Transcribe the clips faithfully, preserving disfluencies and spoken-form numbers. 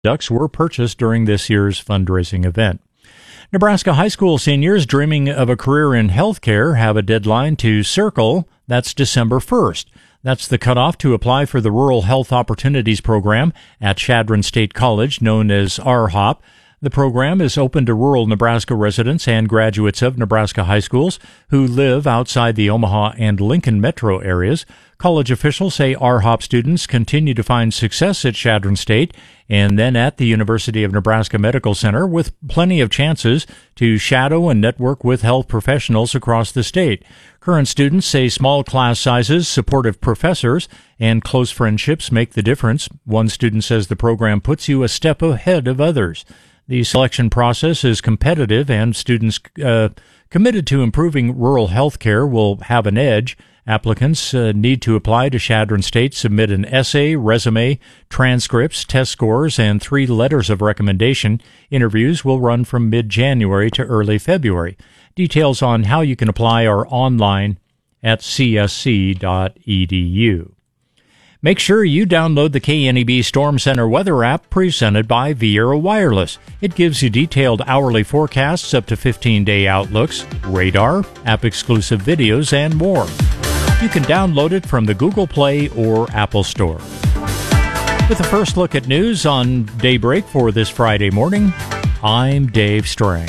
Ducks were purchased during this year's fundraising event. Nebraska high school seniors dreaming of a career in healthcare have a deadline to circle. That's December first. That's the cutoff to apply for the Rural Health Opportunities Program at Chadron State College, known as R HOP. The program is open to rural Nebraska residents and graduates of Nebraska high schools who live outside the Omaha and Lincoln metro areas. College officials say R HOP students continue to find success at Chadron State and then at the University of Nebraska Medical Center, with plenty of chances to shadow and network with health professionals across the state. Current students say small class sizes, supportive professors, and close friendships make the difference. One student says the program puts you a step ahead of others. The selection process is competitive, and students uh, committed to improving rural health care will have an edge. Applicants uh, need to apply to Chadron State, submit an essay, resume, transcripts, test scores, and three letters of recommendation. Interviews will run from mid-January to early February. Details on how you can apply are online at c s c dot e d u. Make sure you download the K N E B Storm Center weather app presented by Viera Wireless. It gives you detailed hourly forecasts, up to fifteen-day outlooks, radar, app-exclusive videos, and more. You can download it from the Google Play or Apple Store. With a first look at news on Daybreak for this Friday morning, I'm Dave Strang.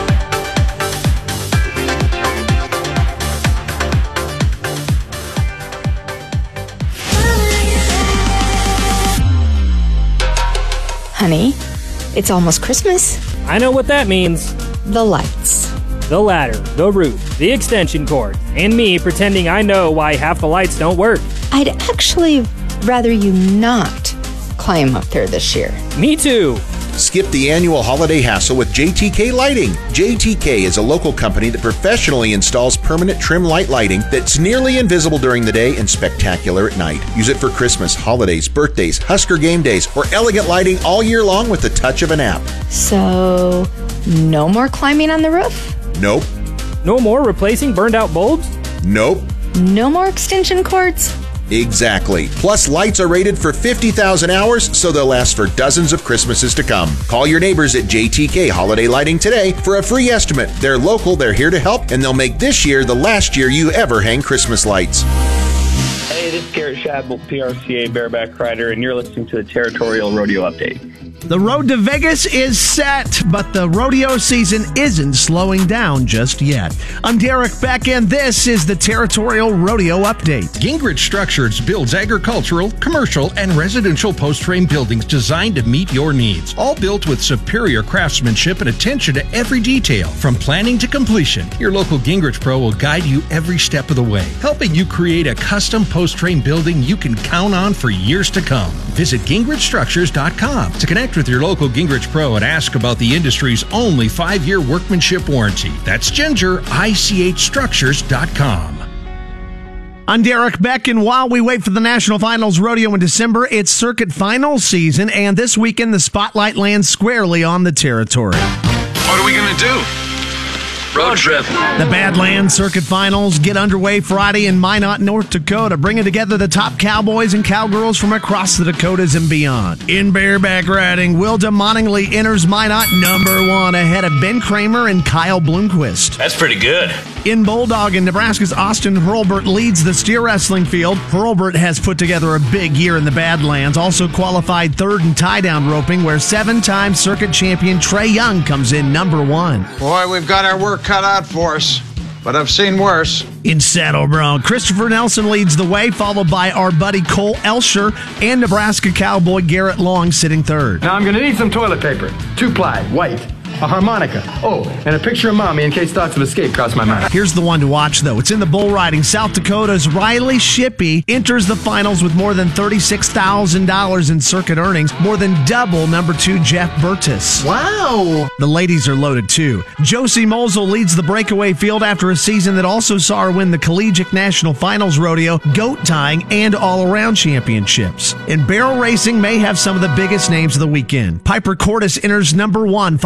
Honey, it's almost Christmas. I know what that means. The lights. The ladder, the roof, the extension cord, and me pretending I know why half the lights don't work. I'd actually rather you not climb up there this year. Me too. Skip the annual holiday hassle with J T K Lighting. J T K is a local company that professionally installs permanent trim light lighting that's nearly invisible during the day and spectacular at night. Use it for Christmas, holidays, birthdays, Husker game days, or elegant lighting all year long with the touch of an app. So, no more climbing on the roof? Nope. No more replacing burned out bulbs? Nope. No more extension cords? Exactly. Plus, lights are rated for fifty thousand hours, so they'll last for dozens of Christmases to come. Call your neighbors at J T K Holiday Lighting today for a free estimate. They're local, they're here to help, and they'll make this year the last year you ever hang Christmas lights. Hey, this is Garrett Shadbolt, P R C A Bareback Rider, and you're listening to the Territorial Rodeo Update. The road to Vegas is set, but the rodeo season isn't slowing down just yet. I'm Derek Beck, and this is the Territorial Rodeo Update. Gingrich Structures builds agricultural, commercial, and residential post-frame buildings designed to meet your needs. All built with superior craftsmanship and attention to every detail, from planning to completion. Your local Gingrich Pro will guide you every step of the way, helping you create a custom post-frame building you can count on for years to come. Visit gingrich structures dot com to connect with your local Gingrich Pro and ask about the industry's only five-year workmanship warranty. That's ginger I C H structures dot com. I'm Derek Beck, and while we wait for the National Finals Rodeo in December, it's Circuit Finals season, and this weekend the spotlight lands squarely on the territory. What are we going to do? Road trip. The Badlands Circuit Finals get underway Friday in Minot, North Dakota, bringing together the top cowboys and cowgirls from across the Dakotas and beyond. In bareback riding, Will DeMottingly enters Minot number one ahead of Ben Kramer and Kyle Bloomquist. That's pretty good. In bulldogging, Nebraska's Austin Hurlburt leads the steer wrestling field. Hurlburt has put together a big year in the Badlands, also qualified third in tie-down roping, where seven-time circuit champion Trey Young comes in number one. Boy, we've got our work cut out for us, but I've seen worse. In saddle bronc, Christopher Nelson leads the way, followed by our buddy Cole Elsher and Nebraska cowboy Garrett Long sitting third. Now I'm going to need some toilet paper, two-ply, white, a harmonica, oh, and a picture of Mommy in case thoughts of escape cross my mind. Here's the one to watch, though. It's in the bull riding. South Dakota's Riley Shippey enters the finals with more than thirty-six thousand dollars in circuit earnings, more than double number two Jeff Burtis. Wow! The ladies are loaded, too. Josie Mosel leads the breakaway field after a season that also saw her win the Collegiate National Finals Rodeo, goat tying, and all-around championships. And barrel racing may have some of the biggest names of the weekend. Piper Cortis enters number one, followed by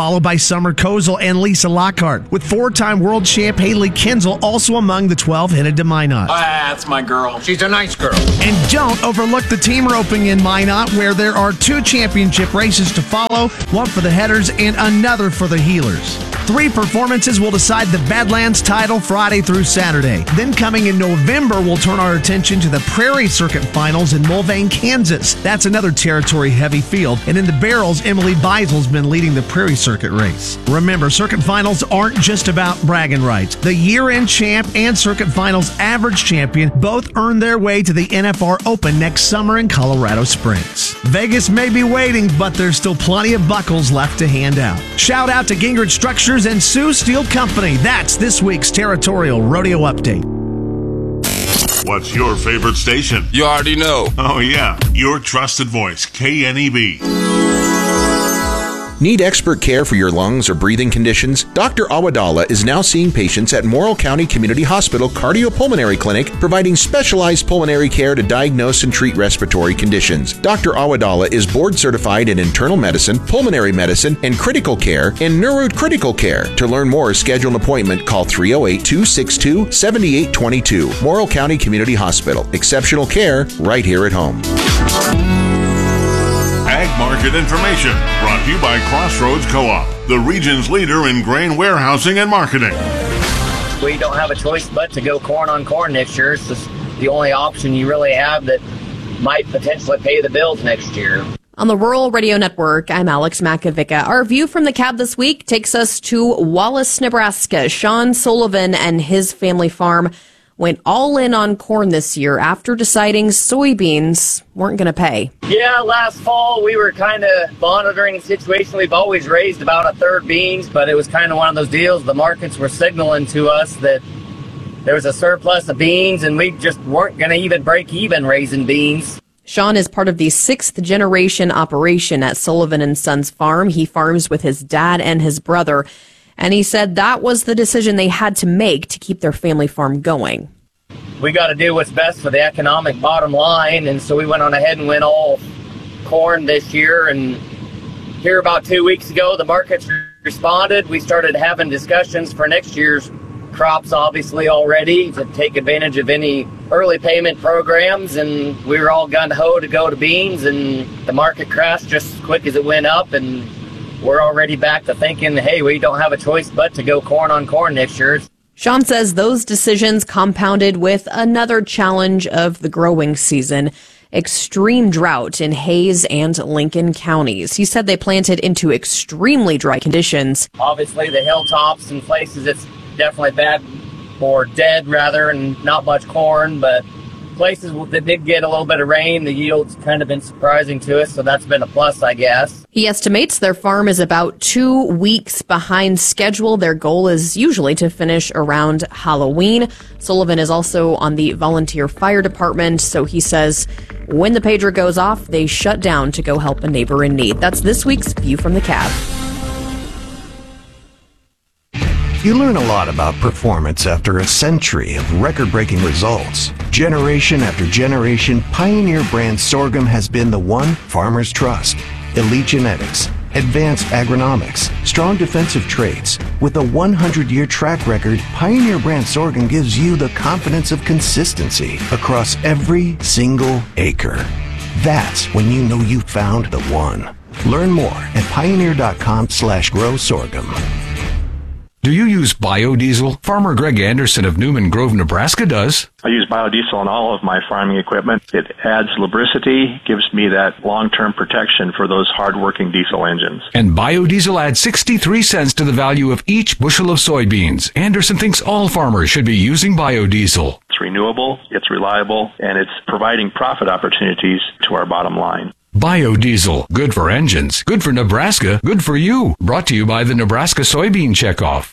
Summer Kozel and Lisa Lockhart, with four-time world champ Haley Kinzel also among the twelve headed to Minot. Ah, that's my girl. She's a nice girl. And don't overlook the team roping in Minot, where there are two championship races to follow, one for the headers and another for the heelers. Three performances will decide the Badlands title Friday through Saturday. Then coming in November, we'll turn our attention to the Prairie Circuit Finals in Mulvane, Kansas. That's another territory-heavy field. And in the barrels, Emily Beisel's been leading the Prairie Circuit race. Remember, Circuit Finals aren't just about bragging rights. The year-end champ and Circuit Finals average champion both earn their way to the N F R Open next summer in Colorado Springs. Vegas may be waiting, but there's still plenty of buckles left to hand out. Shout out to Gingrich Structures and Sioux Steel Company. That's this week's Territorial Rodeo Update. What's your favorite station? You already know. Oh, yeah. Your trusted voice, K N E B. Need expert care for your lungs or breathing conditions? Doctor Awadala is now seeing patients at Morrill County Community Hospital Cardiopulmonary Clinic, providing specialized pulmonary care to diagnose and treat respiratory conditions. Doctor Awadala is board certified in internal medicine, pulmonary medicine, and critical care, and neurocritical care. To learn more or schedule an appointment, call three oh eight, two six two, seven eight two two. Morrill County Community Hospital. Exceptional care right here at home. Ag Market Information, brought to you by Crossroads Co-op, the region's leader in grain warehousing and marketing. We don't have a choice but to go corn on corn next year. It's just the only option you really have that might potentially pay the bills next year. On the Rural Radio Network, I'm Alex Makovica. Our view from the cab this week takes us to Wallace, Nebraska. Sean Sullivan and his family farm went all in on corn this year after deciding soybeans weren't going to pay. Yeah, last fall we were kind of monitoring the situation. We've always raised about a third beans, but it was kind of one of those deals. The markets were signaling to us that there was a surplus of beans, and we just weren't going to even break even raising beans. Sean is part of the sixth generation operation at Sullivan and Sons Farm. He farms with his dad and his brother. And he said that was the decision they had to make to keep their family farm going. We got to do what's best for the economic bottom line, and so we went on ahead and went all corn this year. And here about two weeks ago, the markets responded. We started having discussions for next year's crops, obviously, already, to take advantage of any early payment programs, and we were all gung-ho to go to beans, and the market crashed just as quick as it went up, and we're already back to thinking, hey, we don't have a choice but to go corn on corn next year. Sean says those decisions compounded with another challenge of the growing season, extreme drought in Hays and Lincoln counties. He said they planted into extremely dry conditions. Obviously, the hilltops and places it's definitely bad, or dead rather, and not much corn, but places that did get a little bit of rain, the yield's kind of been surprising to us, so that's been a plus, I guess. He estimates their farm is about two weeks behind schedule. Their goal is usually to finish around Halloween. Sullivan is also on the volunteer fire department, so he says when the pager goes off, they shut down to go help a neighbor in need. That's this week's View from the Cab. You learn a lot about performance after a century of record-breaking results. Generation after generation, Pioneer brand sorghum has been the one farmers trust. Elite genetics, advanced agronomics, strong defensive traits. With a one hundred year track record, Pioneer brand sorghum gives you the confidence of consistency across every single acre. That's when you know you found the one. Learn more at pioneer.com slash grow sorghum. Do you use biodiesel? Farmer Greg Anderson of Newman Grove, Nebraska does. I use biodiesel on all of my farming equipment. It adds lubricity, gives me that long-term protection for those hard-working diesel engines. And biodiesel adds sixty-three cents to the value of each bushel of soybeans. Anderson thinks all farmers should be using biodiesel. It's renewable, it's reliable, and it's providing profit opportunities to our bottom line. Biodiesel. Good for engines. Good for Nebraska. Good for you. Brought to you by the Nebraska Soybean Checkoff.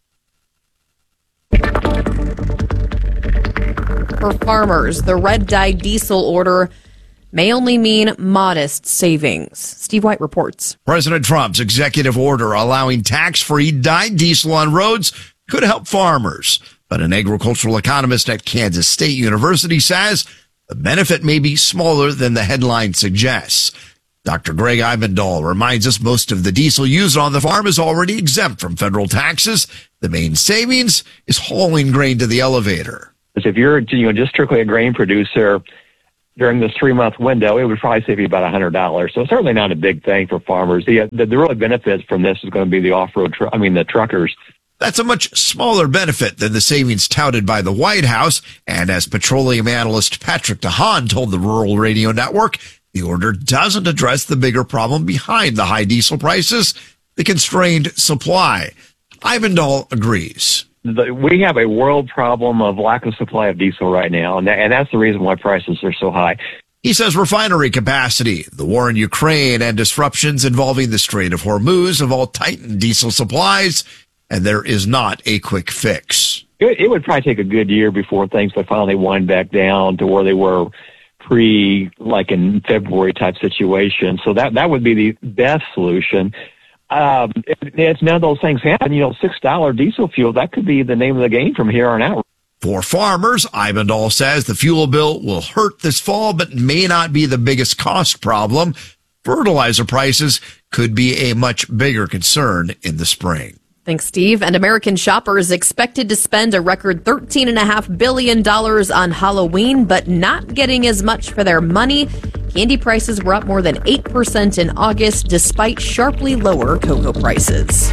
For farmers, the red dye diesel order may only mean modest savings. Steve White reports. President Trump's executive order allowing tax-free dyed diesel on roads could help farmers. But an agricultural economist at Kansas State University says the benefit may be smaller than the headline suggests. Doctor Greg Ibendahl reminds us most of the diesel used on the farm is already exempt from federal taxes. The main savings is hauling grain to the elevator. If you're you know, just strictly a grain producer, during this three-month window, it would probably save you about one hundred dollars. So certainly not a big thing for farmers. The, the, the real benefits from this is going to be the off-road, tr- I mean, the truckers. That's a much smaller benefit than the savings touted by the White House. And as petroleum analyst Patrick DeHaan told the Rural Radio Network, the order doesn't address the bigger problem behind the high diesel prices, the constrained supply. Ibendahl agrees. The, we have a world problem of lack of supply of diesel right now, and, that, and that's the reason why prices are so high. He says refinery capacity, the war in Ukraine, and disruptions involving the Strait of Hormuz have all tightened diesel supplies, and there is not a quick fix. It, it would probably take a good year before things would finally wind back down to where they were pre, like in February type situation. So that, that would be the best solution. Um, if, if none of those things happen, you know, six dollars diesel fuel, that could be the name of the game from here on out. For farmers, Ibendahl says the fuel bill will hurt this fall, but may not be the biggest cost problem. Fertilizer prices could be a much bigger concern in the spring. Thanks, Steve. And American shoppers expected to spend a record thirteen point five billion dollars on Halloween, but not getting as much for their money. Candy prices were up more than eight percent in August, despite sharply lower cocoa prices.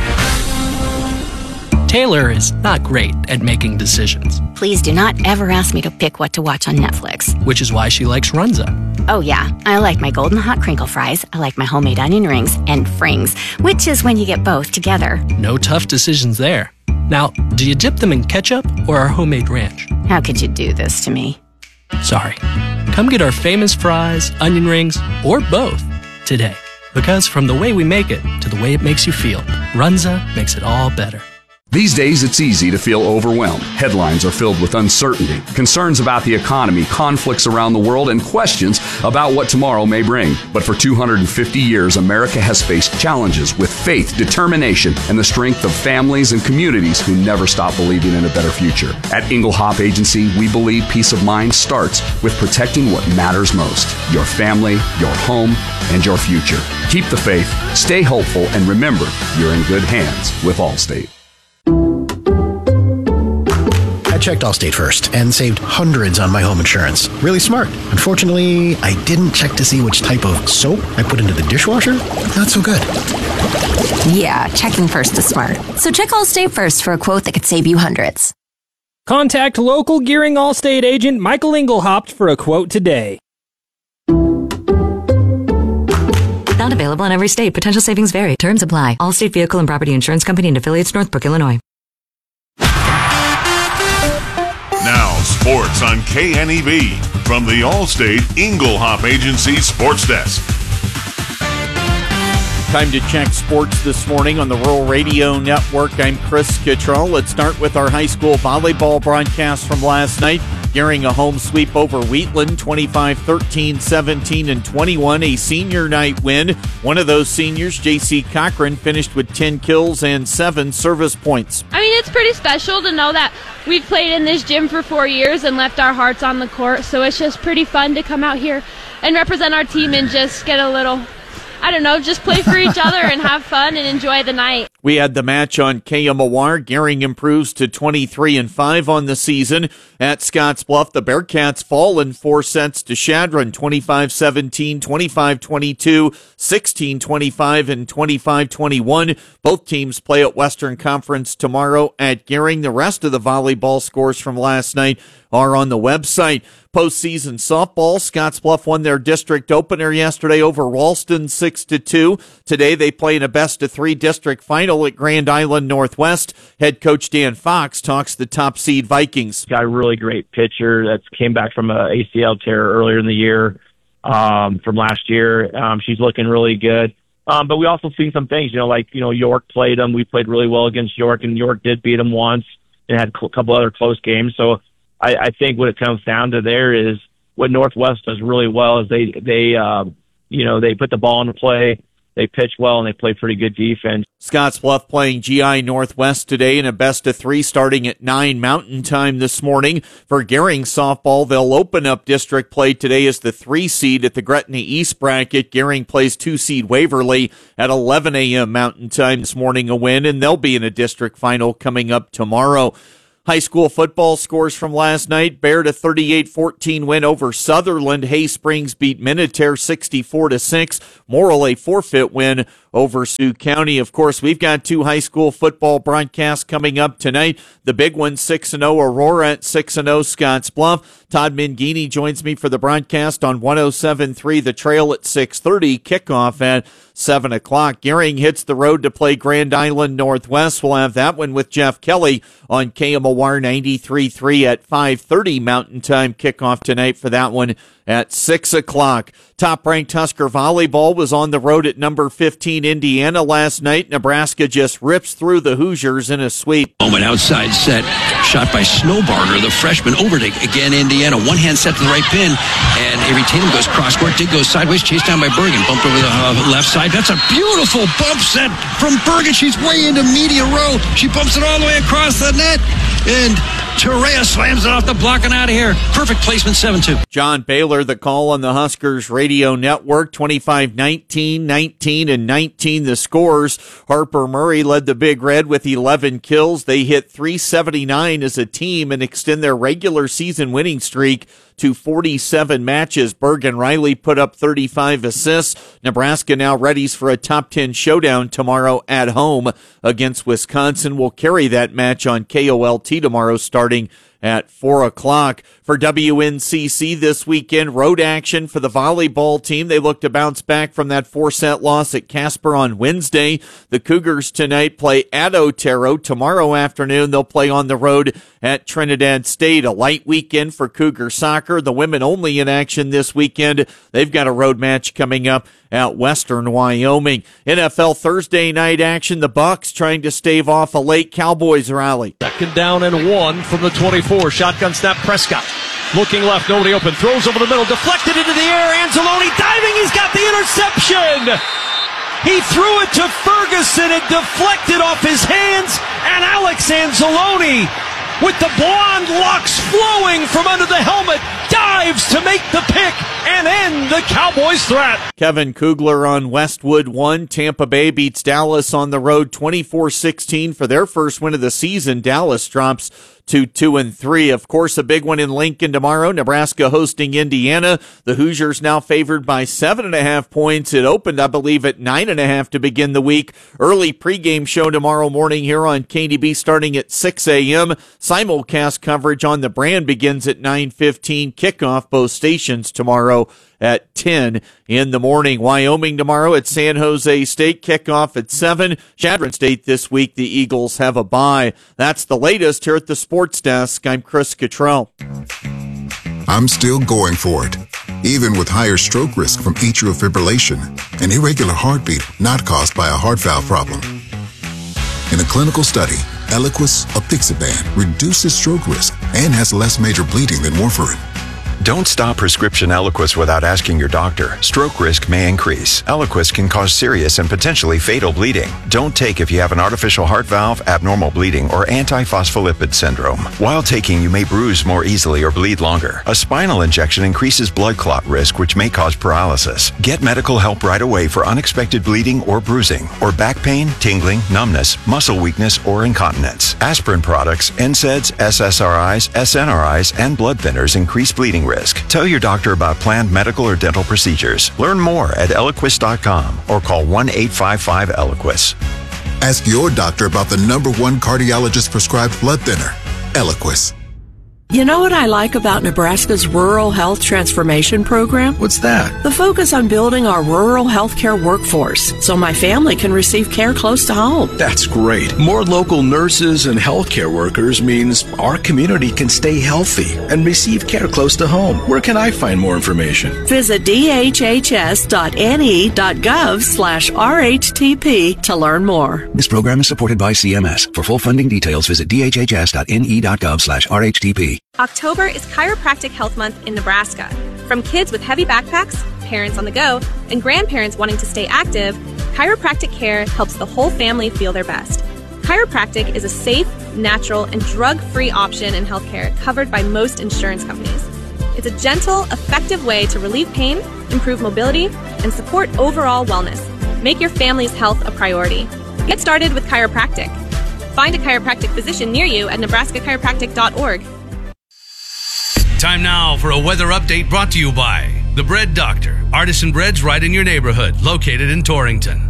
Taylor is not great at making decisions. Please do not ever ask me to pick what to watch on Netflix. Which is why she likes Runza. Oh, yeah. I like my golden hot crinkle fries. I like my homemade onion rings and frings, which is when you get both together. No tough decisions there. Now, do you dip them in ketchup or our homemade ranch? How could you do this to me? Sorry. Come get our famous fries, onion rings, or both today. Because from the way we make it to the way it makes you feel, Runza makes it all better. These days, it's easy to feel overwhelmed. Headlines are filled with uncertainty, concerns about the economy, conflicts around the world, and questions about what tomorrow may bring. But for two hundred fifty years, America has faced challenges with faith, determination, and the strength of families and communities who never stop believing in a better future. At Inglehop Agency, we believe peace of mind starts with protecting what matters most: your family, your home, and your future. Keep the faith, stay hopeful, and remember, you're in good hands with Allstate. I checked Allstate first and saved hundreds on my home insurance. Really smart. Unfortunately, I didn't check to see which type of soap I put into the dishwasher. Not so good. Yeah, checking first is smart. So check Allstate first for a quote that could save you hundreds. Contact local Gearing Allstate agent Michael Inglehop for a quote today. Not available in every state. Potential savings vary. Terms apply. Allstate Vehicle and Property Insurance Company and affiliates, Northbrook, Illinois. Now, sports on K N E B from the Allstate Inglehop Agency Sports Desk. Time to check sports this morning on the Rural Radio Network. I'm Chris Kittrell. Let's start with our high school volleyball broadcast from last night. Gearing a home sweep over Wheatland, twenty-five thirteen, seventeen, and twenty-one, a senior night win. One of those seniors, J C Cochran, finished with ten kills and seven service points. I mean, it's pretty special to know that we've played in this gym for four years and left our hearts on the court, so it's just pretty fun to come out here and represent our team and just get a little, I don't know, just play for each other and have fun and enjoy the night. We had the match on K M O R. Gearing improves to twenty-three and five on the season. At Scottsbluff, the Bearcats fall in four sets to Chadron, twenty-five seventeen, twenty-five twenty-two, sixteen twenty-five, and twenty-five twenty-one. Both teams play at Western Conference tomorrow at Gearing. The rest of the volleyball scores from last night are on the website. Postseason softball, Scottsbluff won their district opener yesterday over Ralston six to two. Today they play in a best of three district final at Grand Island Northwest. Head coach Dan Fox talks the top seed Vikings. Got a really great pitcher that came back from a A C L tear earlier in the year, um, from last year. Um, she's looking really good. Um, but we also seen some things, you know, like, you know, York played them. We played really well against York, and York did beat them once and had a couple other close games. So I, I think what it comes down to there is what Northwest does really well is they, they, uh, you know, they put the ball into play, they pitch well, and they play pretty good defense. Scottsbluff playing G I Northwest today in a best of three starting at nine Mountain Time this morning. For Gering softball, they'll open up district play today as the three seed at the Gretna East bracket. Gering plays two seed Waverly at eleven a.m. Mountain Time this morning, a win, and they'll be in a district final coming up tomorrow. High school football scores from last night. Baird a thirty-eight fourteen win over Sutherland. Hay Springs beat Minutair sixty-four to six. Morrill a forfeit win over Sioux County. Of course, we've got two high school football broadcasts coming up tonight. The big one, six and oh Aurora at six and oh Scottsbluff. Todd Mingini joins me for the broadcast on one oh seven point three The Trail at six thirty. Kickoff at seven o'clock. Gering hits the road to play Grand Island Northwest. We'll have that one with Jeff Kelly on K M O R ninety-three point three at five thirty Mountain Time. Kickoff tonight for that one at six o'clock. Top-ranked Husker volleyball was on the road at number fifteen Indiana last night. Nebraska just rips through the Hoosiers in a sweep. Moment outside set, shot by Snowbarger, the freshman, over to again Indiana. One hand set to the right pin, and Avery Tatum goes cross-court, dig goes sideways, chased down by Bergen, bumped over the uh, left side. That's a beautiful bump set from Bergen. She's way into media row. She bumps it all the way across the net, and Torrea slams it off the block and out of here. Perfect placement, seven two. John Baylor, the call on the Huskers radio network, twenty-five nineteen, nineteen, and nineteen the scores. Harper Murray led the Big Red with eleven kills. They hit three seventy-nine as a team and extend their regular season winning streak to forty-seven matches. Bergen Riley put up thirty-five assists. Nebraska now readies for a top ten showdown tomorrow at home against Wisconsin. We'll carry that match on K O L T tomorrow starting at four o'clock. For W N C C this weekend, road action for the volleyball team. They look to bounce back from that four-set loss at Casper on Wednesday. The Cougars tonight play at Otero. Tomorrow afternoon, they'll play on the road at Trinidad State. A light weekend for Cougar soccer. The women only in action this weekend. They've got a road match coming up at Western Wyoming. N F L Thursday night action. The Bucs trying to stave off a late Cowboys rally. Second down and one from the twenty-four. Shotgun snap, Prescott. Looking left, nobody open. Throws over the middle, deflected into the air. Anzalone diving. He's got the interception. He threw it to Ferguson. It deflected off his hands. And Alex Anzalone, with the blonde locks flowing from under the helmet, dives to make the pick and end the Cowboys' threat. Kevin Kugler on Westwood one. Tampa Bay beats Dallas on the road twenty-four sixteen for their first win of the season. Dallas drops to two and three. Of course, a big one in Lincoln tomorrow. Nebraska hosting Indiana. The Hoosiers now favored by seven and a half points. It opened, I believe, at nine and a half to begin the week. Early pregame show tomorrow morning here on K D B starting at six a.m. Simulcast coverage on the brand begins at nine fifteen. Kickoff both stations tomorrow at ten in the morning. Wyoming tomorrow at San Jose State. Kickoff at seven. Chadron State this week. The Eagles have a bye. That's the latest here at the Sports Desk. I'm Chris Cottrell. I'm still going for it, even with higher stroke risk from atrial fibrillation, an irregular heartbeat not caused by a heart valve problem. In a clinical study, Eliquis apixaban reduces stroke risk and has less major bleeding than warfarin. Don't stop prescription Eliquis without asking your doctor. Stroke risk may increase. Eliquis can cause serious and potentially fatal bleeding. Don't take if you have an artificial heart valve, abnormal bleeding, or antiphospholipid syndrome. While taking, you may bruise more easily or bleed longer. A spinal injection increases blood clot risk, which may cause paralysis. Get medical help right away for unexpected bleeding or bruising, or back pain, tingling, numbness, muscle weakness, or incontinence. Aspirin products, N SAIDs, S S R Is, S N R Is, and blood thinners increase bleeding risk. Tell your doctor about planned medical or dental procedures. Learn more at Eliquis dot com or call one eight five five Eliquis. Ask your doctor about the number one cardiologist prescribed blood thinner, Eliquis. You know what I like about Nebraska's Rural Health Transformation Program? What's that? The focus on building our rural healthcare workforce so my family can receive care close to home. That's great. More local nurses and healthcare workers means our community can stay healthy and receive care close to home. Where can I find more information? Visit d h h s dot n e dot gov slash r h t p to learn more. This program is supported by C M S. For full funding details, visit d h h s dot n e dot gov slash r h t p. October is Chiropractic Health Month in Nebraska. From kids with heavy backpacks, parents on the go, and grandparents wanting to stay active, Chiropractic care helps the whole family feel their best. Chiropractic is a safe, natural, and drug-free option in healthcare covered by most insurance companies. It's a gentle, effective way to relieve pain, improve mobility, and support overall wellness. Make your family's health a priority. Get started with chiropractic. Find a chiropractic physician near you at nebraska chiropractic dot org. Time now for a weather update brought to you by The Bread Doctor. Artisan breads right in your neighborhood, located in Torrington.